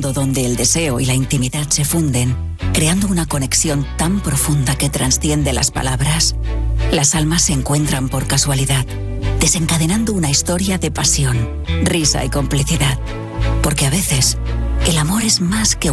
mundo donde el deseo y la intimidad se funden, creando una conexión tan profunda que trasciende las palabras. Las almas se encuentran por casualidad, desencadenando una historia de pasión, risa y complicidad. Porque a veces, el amor es más que